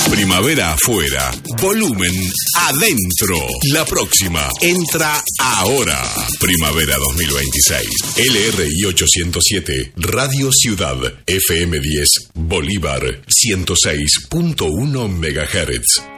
Primavera afuera, volumen adentro. La próxima entra ahora. Primavera 2026. LRI 807, Radio Ciudad, FM 10, Bolívar, 106.1 MHz.